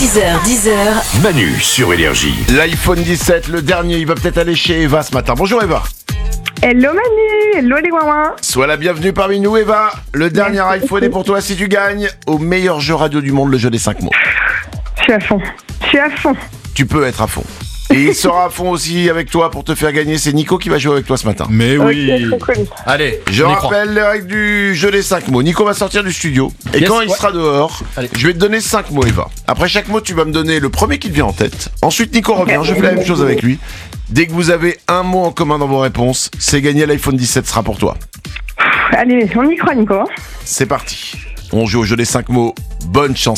6h10h. Manu sur Énergie. L'iPhone 17, le dernier, il va peut-être aller chez Eva ce matin. Bonjour Eva. Hello Manu, hello les ouin. Sois la bienvenue parmi nous Eva. Le dernier iPhone est pour toi si tu gagnes au meilleur jeu radio du monde, le jeu des 5 mots. Je suis à fond. Tu peux être à fond. Et il sera à fond aussi avec toi pour te faire gagner. C'est Nico qui va jouer avec toi ce matin. Mais oui. Ok, trop cool. Allez, Je on y croit. rappelle les règles du jeu des 5 mots. Nico va sortir du studio. Et Yes, quand il ouais. sera dehors, Allez. je vais te donner 5 mots Eva. Après chaque mot, tu vas me donner le premier qui te vient en tête. Ensuite, Nico revient. Je fais la même chose avec lui. Dès que vous avez un mot en commun dans vos réponses, c'est gagné. L'iPhone 17 sera pour toi. Allez, on y croit Nico. C'est parti. On joue au jeu des 5 mots. Bonne chance.